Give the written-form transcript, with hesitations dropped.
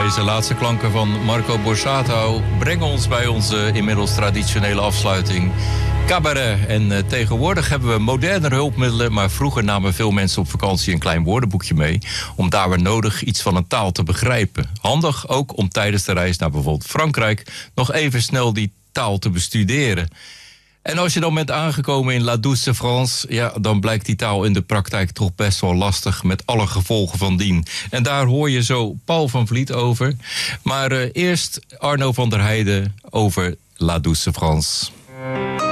Deze laatste klanken van Marco Borsato brengen ons bij onze inmiddels traditionele afsluiting cabaret. En tegenwoordig hebben we modernere hulpmiddelen, maar vroeger namen veel mensen op vakantie een klein woordenboekje mee om daar waar nodig iets van een taal te begrijpen. Handig ook om tijdens de reis naar bijvoorbeeld Frankrijk nog even snel die taal te bestuderen. En als je dan bent aangekomen in La Douce France, ja, dan blijkt die taal in de praktijk toch best wel lastig met alle gevolgen van dien. En daar hoor je zo Paul van Vliet over. Maar eerst Arno van der Heijden over La Douce France.